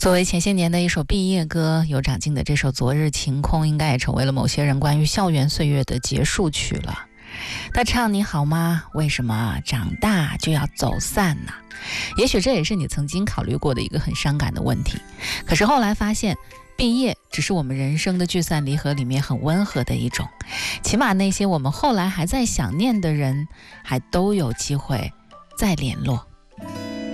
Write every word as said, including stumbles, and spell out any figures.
作为前些年的一首毕业歌，有长进的这首《昨日晴空》应该也成为了某些人关于校园岁月的结束曲了。他唱你好吗？为什么长大就要走散呢？也许这也是你曾经考虑过的一个很伤感的问题。可是后来发现，毕业只是我们人生的聚散离合里面很温和的一种，起码那些我们后来还在想念的人，还都有机会再联络。